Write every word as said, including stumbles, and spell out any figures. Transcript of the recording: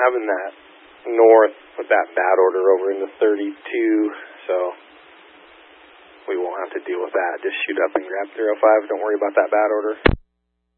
having that north with that bad order over in the thirty-two, so we won't have to deal with that. Just shoot up and grab three oh five. Don't worry about that bad order.